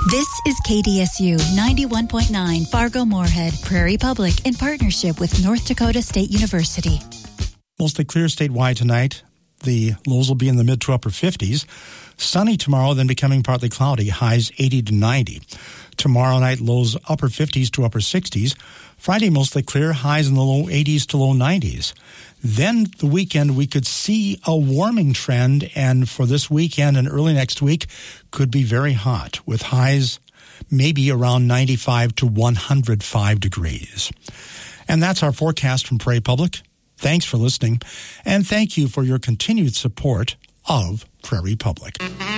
This is KDSU 91.9 Fargo-Moorhead, Prairie Public, in partnership with North Dakota State University. Mostly clear statewide tonight. The lows will be in the mid to upper 50s. Sunny tomorrow, then becoming partly cloudy, highs 80 to 90. Tomorrow night, lows upper 50s to upper 60s. Friday, mostly clear, highs in the low 80s to low 90s. Then the weekend, we could see a warming trend, and for this weekend and early next week, could be very hot, with highs maybe around 95 to 105 degrees. And that's our forecast from Prairie Public. Thanks for listening, and thank you for your continued support of Prairie Public.